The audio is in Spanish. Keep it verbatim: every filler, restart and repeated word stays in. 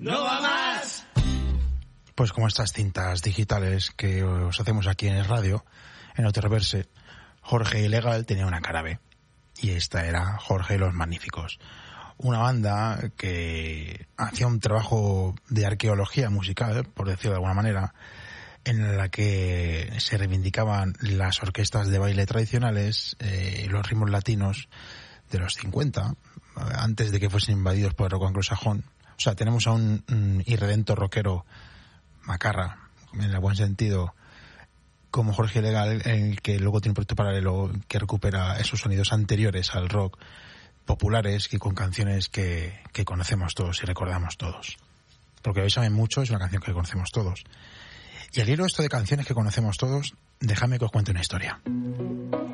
¡No va más! Pues como estas cintas digitales que os hacemos aquí en el radio, en Autoreverse, Jorge Ilegal tenía una cara B. Y esta era Jorge y los Magníficos. Una banda que hacía un trabajo de arqueología musical, por decirlo de alguna manera, en la que se reivindicaban las orquestas de baile tradicionales, eh, los ritmos latinos de los cincuenta, antes de que fuesen invadidos por el rock anglosajón. O sea, tenemos a un, un irredento rockero macarra, en el buen sentido, como Jorge Ilegal, en el que luego tiene un proyecto paralelo que recupera esos sonidos anteriores al rock, populares y con canciones que, que conocemos todos y recordamos todos. Porque hoy saben mucho, es una canción que conocemos todos. Y al hilo esto de canciones que conocemos todos, déjame que os cuente una historia.